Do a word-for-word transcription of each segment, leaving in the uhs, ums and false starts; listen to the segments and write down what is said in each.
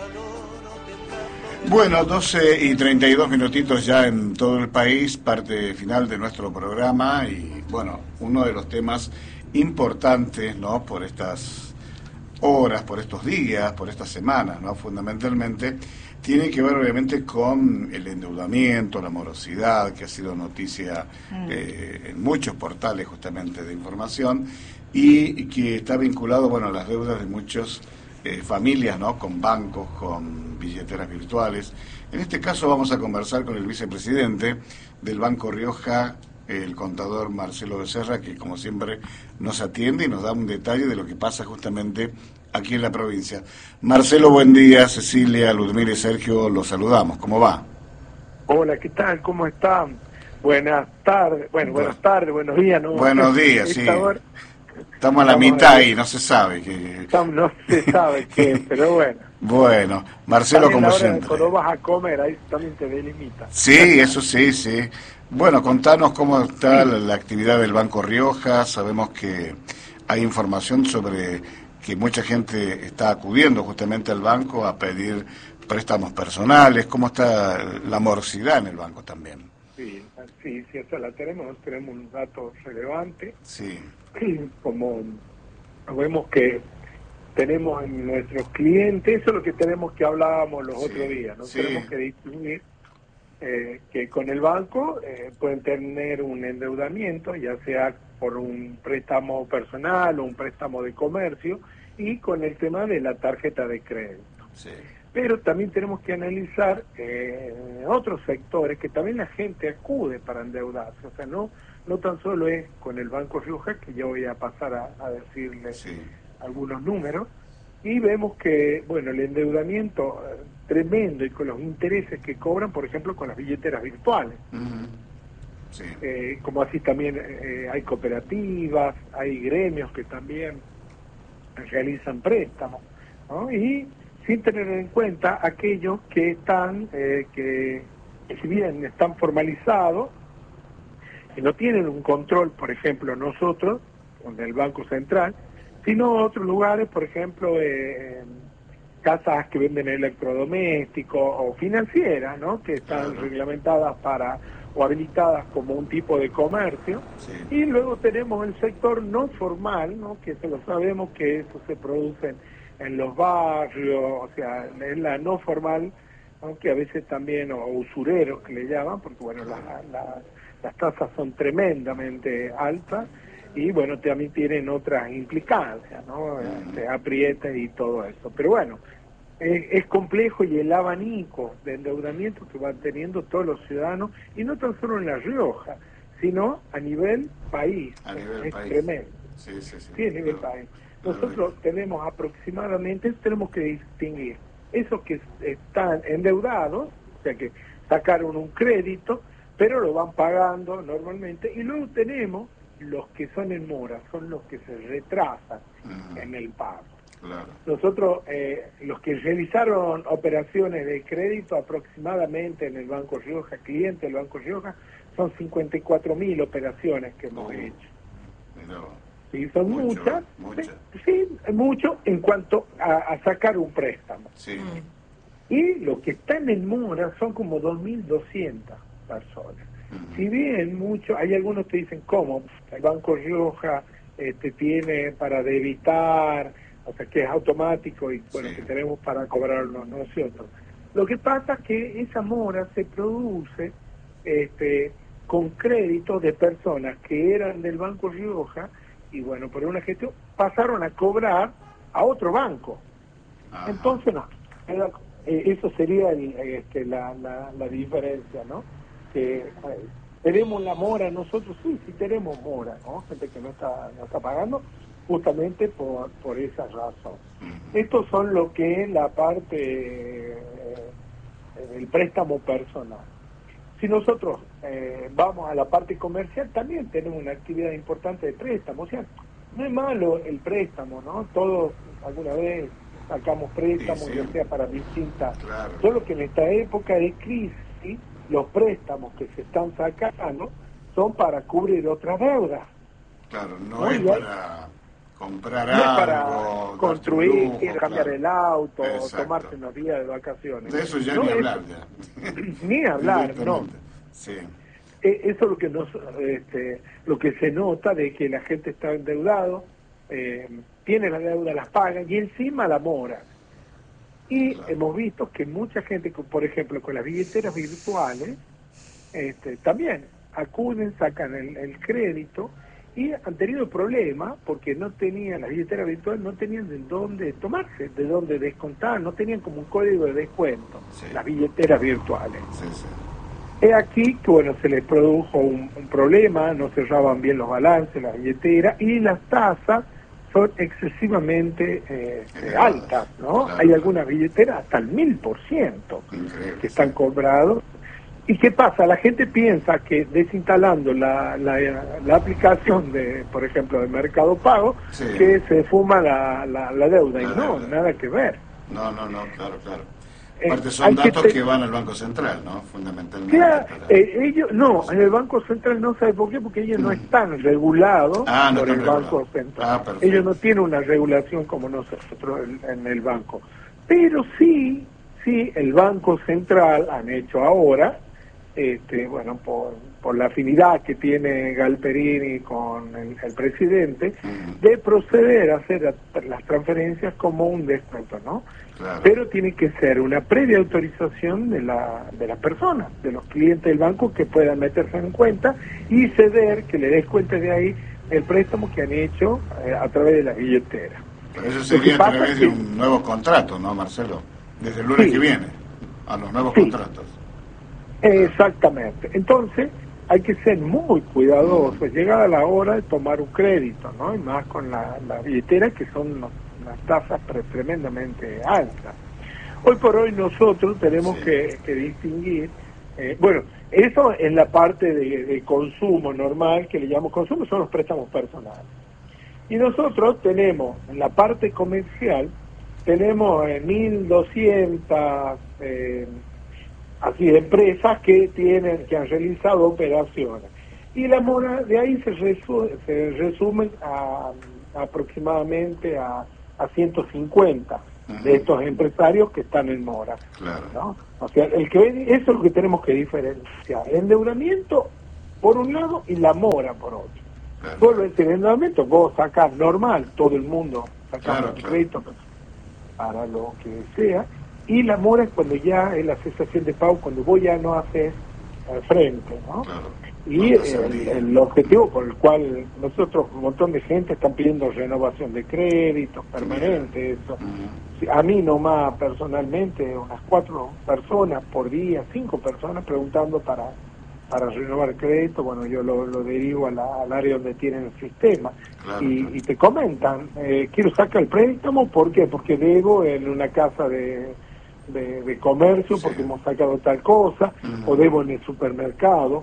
Bueno, doce y treinta y dos minutitos ya en todo el país, parte final de nuestro programa y bueno, uno de los temas importantes, ¿no? Por estas horas, por estos días, por estas semanas, ¿no? Fundamentalmente tiene que ver obviamente con el endeudamiento, la morosidad, que ha sido noticia eh, en muchos portales justamente de información y que está vinculado, bueno, a las deudas de muchos Eh, familias, ¿no? Con bancos, con billeteras virtuales. En este caso vamos a conversar con el vicepresidente del Banco Rioja, el contador Marcelo Becerra, que como siempre nos atiende y nos da un detalle de lo que pasa justamente aquí en la provincia. Marcelo, buen día. Cecilia, Ludmila y Sergio, los saludamos. ¿Cómo va? Hola, ¿qué tal? ¿Cómo están? Buenas tardes, bueno, buenas tardes, buenos días, ¿no? Buenos días, sí. Hora... Estamos a la Estamos mitad ahí. y no se sabe. que Estamos, No se sabe qué, pero bueno. Bueno, Marcelo, también como la hora siempre. De cuando vas a comer, ahí también te delimita. Sí, eso sí, sí. Bueno, contanos cómo está la, la actividad del Banco Rioja. Sabemos que hay información sobre que mucha gente está acudiendo justamente al banco a pedir préstamos personales. ¿Cómo está la morosidad en el banco también? Sí, sí, sí, esa la tenemos, tenemos un dato relevante. Sí. Como vemos que tenemos en nuestros clientes, eso es lo que tenemos que hablábamos los sí, otros días, ¿no? Sí. Tenemos que distinguir eh, que con el banco eh, pueden tener un endeudamiento, ya sea por un préstamo personal o un préstamo de comercio, y con el tema de la tarjeta de crédito. Sí. Pero también tenemos que analizar eh, otros sectores que también la gente acude para endeudarse, o sea, no no tan solo es con el Banco Rioja, que yo voy a pasar a, a decirles sí. algunos números, y vemos que, bueno, el endeudamiento eh, tremendo y con los intereses que cobran, por ejemplo, con las billeteras virtuales. Uh-huh. Sí. Eh, como así también eh, hay cooperativas, hay gremios que también realizan préstamos, ¿no? Y sin tener en cuenta aquellos que están, eh, que, que si bien están formalizados, que no tienen un control, por ejemplo, nosotros, con el Banco Central, sino otros lugares, por ejemplo, eh, casas que venden electrodomésticos o financieras, ¿no? Que están uh-huh. reglamentadas para o habilitadas como un tipo de comercio. Sí. Y luego tenemos el sector no formal, ¿no? Que se lo sabemos que eso se produce en los barrios, o sea, en la no formal, aunque a veces también, o usureros que le llaman, porque bueno, la, la, las tasas son tremendamente altas y bueno, también tienen otras implicancias, ¿no? Se aprieta y todo eso. Pero bueno, es, es complejo y el abanico de endeudamiento que van teniendo todos los ciudadanos, y no tan solo en La Rioja, sino a nivel país. A nivel es país. Tremendo. Sí, sí, sí. Sí, a nivel no, país. Nosotros no, no. tenemos aproximadamente, tenemos que distinguir esos que están endeudados, o sea que sacaron un crédito, pero lo van pagando normalmente, y luego tenemos los que son en mora, son los que se retrasan uh-huh. en el pago. Claro. Nosotros, eh, los que realizaron operaciones de crédito aproximadamente en el Banco Rioja, cliente del Banco Rioja, son cincuenta y cuatro mil operaciones que hemos uh, hecho. No. Sí, son mucho, muchas, mucho. Sí, sí, mucho en cuanto a, a sacar un préstamo. Sí. Y los que están en mora son como dos mil doscientas personas. Uh-huh. Si bien mucho, hay algunos que dicen, ¿cómo? El Banco Rioja este, tiene para debitar, o sea, que es automático y bueno, sí. que tenemos para cobrarnos nosotros. Lo que pasa es que esa mora se produce este, con créditos de personas que eran del Banco Rioja y bueno, por una gestión pasaron a cobrar a otro banco. Ajá. Entonces, no, era, eh, eso sería el, este, la, la, la diferencia, ¿no? Que eh, tenemos la mora nosotros, sí, sí tenemos mora, ¿no? Gente que no está, no está pagando justamente por, por esa razón. Uh-huh. Estos son lo que es la parte eh, del préstamo personal. Si nosotros eh, vamos a la parte comercial, también tenemos una actividad importante de préstamo. O sea, no es malo el préstamo, ¿no? Todos alguna vez sacamos préstamos, sí, sí. ya sea para distintas... Claro. Solo que en esta época de crisis, los préstamos que se están sacando son para cubrir otras deudas. Claro, no, no es para comprar no algo, es para construir, lujo, cambiar claro. el auto, Exacto. tomarse unos días de vacaciones. De eso ya no ni es, hablar. Ya. Ni hablar, no. Sí. Eso es lo que nos, este, lo que se nota de que la gente está endeudado, eh, tiene la deuda, las paga y encima la mora. Y claro. Hemos visto que mucha gente, por ejemplo, con las billeteras virtuales, este, también acuden, sacan el, el crédito y han tenido problemas porque no tenían, las billeteras virtuales no tenían de dónde tomarse, de dónde descontar, no tenían como un código de descuento, sí. Las billeteras virtuales. Sí, sí. He aquí que bueno, se les produjo un, un problema, no cerraban bien los balances, la billetera, y las tasas son excesivamente eh, eh, altas, ¿no? Claro, Hay algunas billeteras hasta el mil por ciento que están cobrados. ¿Y qué pasa? La gente piensa que desinstalando la, la, la aplicación de, por ejemplo, de Mercado Pago, sí. que se fuma la, la, la deuda, la y no, deuda. Nada que ver. No, no, no, claro, claro. Aparte son datos que, te... que van al Banco Central, ¿no? Fundamentalmente. Claro, para... eh, ellos, no, en el Banco Central no sabe por qué, porque ellos mm. no están regulados ah, no por el regulado. Banco Central. Ah, ellos no tienen una regulación como nosotros en, en el banco. Pero sí, sí, el Banco Central han hecho ahora, este, bueno, por, por la afinidad que tiene Galperini con el, el presidente, mm. de proceder a hacer las transferencias como un descuento, ¿no? Claro. Pero tiene que ser una previa autorización de la de las personas, de los clientes del banco que puedan meterse en cuenta y ceder, que le descuente de ahí el préstamo que han hecho eh, a través de las billeteras. Pero eso sería a través que... de un nuevo contrato, ¿no, Marcelo? Desde el lunes sí. que viene, a los nuevos sí. contratos. Exactamente. Entonces, hay que ser muy cuidadosos, mm. llegada la hora de tomar un crédito, ¿no? Y más con la, la billetera, que son los unas tasas tremendamente altas. Hoy por hoy nosotros tenemos sí. que, que distinguir, eh, bueno, eso en la parte de, de consumo normal, que le llamamos consumo, son los préstamos personales. Y nosotros tenemos, en la parte comercial, tenemos eh, mil doscientas eh, así empresas que tienen, que han realizado operaciones. Y la mora de ahí se, resu se resumen a, a aproximadamente a a ciento cincuenta uh-huh. de estos empresarios que están en mora. Claro. ¿No? O sea, el que eso es lo que tenemos que diferenciar. El endeudamiento por un lado y la mora por otro. Claro. Vuelvo a decir, el endeudamiento vos sacás normal, todo el mundo sacamos claro, claro. crédito para lo que sea, y la mora es cuando ya es la cesación de pago, cuando vos ya no haces al frente, ¿no? Claro. Y el, el objetivo por el cual nosotros, un montón de gente están pidiendo renovación de créditos permanente, eso. Uh-huh. A mí nomás personalmente, unas cuatro personas por día, cinco personas preguntando para para renovar crédito, bueno, yo lo, lo derivo a la, al área donde tienen el sistema. Claro, y, claro. y te comentan, eh, quiero sacar el préstamo, ¿por qué? Porque debo en una casa de, de, de comercio, sí. porque hemos sacado tal cosa, uh-huh. o debo en el supermercado,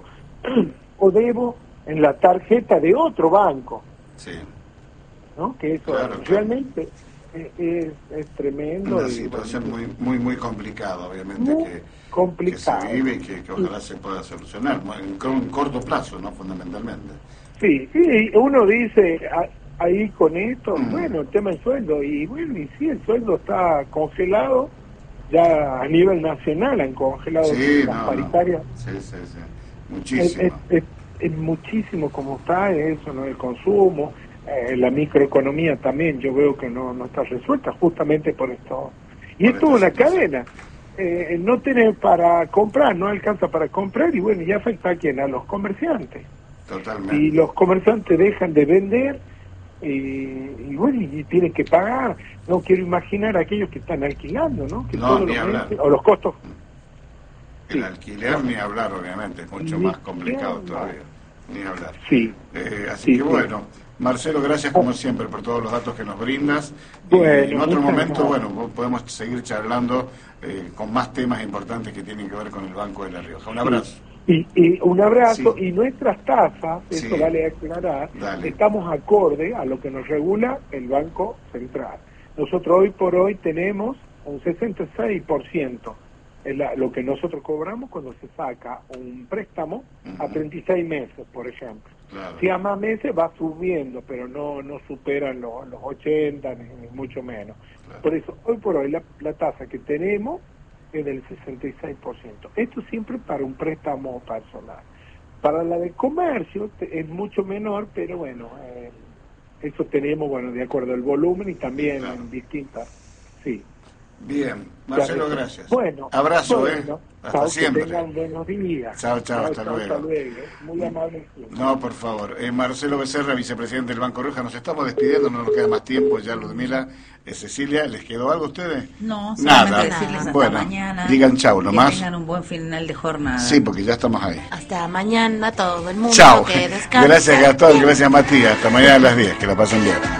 o debo en la tarjeta de otro banco, sí. ¿no? Que eso claro, realmente claro. Es, es tremendo. Una y, situación bueno, muy muy muy complicada, obviamente, muy que, complicado. que se vive y que, que ojalá y... se pueda solucionar, en un corto plazo, ¿no? Fundamentalmente. Sí, y uno dice, ahí con esto, mm. bueno, el tema del sueldo, y bueno, y sí, el sueldo está congelado, ya a nivel nacional han congelado sí, las no, paritarias. No. Sí, sí, sí. Muchísimo. Es, es, es, es muchísimo como está eso, ¿no? El consumo, eh, la microeconomía también, yo veo que no, no está resuelta justamente por esto. Y esto es una cadena. Eh, no tiene para comprar, no alcanza para comprar y bueno, ya afecta a quién, a los comerciantes. Totalmente. Y los comerciantes dejan de vender y, y bueno, y tienen que pagar. No quiero imaginar a aquellos que están alquilando, ¿no? Que no, todos ni los hablar. Meses, o los costos. El sí. alquiler ni hablar, obviamente, es mucho ni más complicado todavía, ni hablar. Sí. Eh, así sí, que sí. bueno, Marcelo, gracias como siempre por todos los datos que nos brindas. Bueno, y en otro momento, gracias. bueno, podemos seguir charlando eh, con más temas importantes que tienen que ver con el Banco de La Rioja. Un abrazo. Sí. Y, y un abrazo, sí. y nuestras tasas, eso sí. vale aclarar, Dale. estamos acorde a lo que nos regula el Banco Central. Nosotros hoy por hoy tenemos un sesenta y seis por ciento es la, lo que nosotros cobramos cuando se saca un préstamo uh-huh. a treinta y seis meses, por ejemplo. Claro. Si a más meses va subiendo, pero no no superan los, los ochenta, ni, ni mucho menos. Claro. Por eso, hoy por hoy, la, la tasa que tenemos es del sesenta y seis por ciento. Esto siempre para un préstamo personal. Para la de comercio es mucho menor, pero bueno, eh, eso tenemos, bueno, de acuerdo al volumen y también claro. en distintas, sí. Bien, Marcelo, gracias. Bueno, abrazo, bueno, eh. Hasta chao, siempre. Que tengan buenos días. Chao, chao, chao hasta, chao, luego. hasta luego. Muy amable. No, por favor. Eh, Marcelo Becerra, vicepresidente del Banco Rioja. Nos estamos despidiendo, no nos queda más tiempo. Ya Ludmila, eh, Cecilia, ¿les quedó algo a ustedes? No, nada. Decirles hasta bueno, mañana. Digan chau nomás. Que tengan un buen final de jornada. Sí, porque ya estamos ahí. Hasta mañana todo el mundo. Chao. Que descanse. Gracias Gastón, gracias Matías. Hasta mañana a las diez. Que la pasen bien.